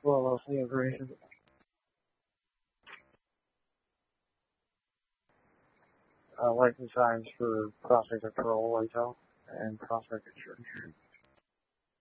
well as the information. License signs for prospect control intel and prospect insurance.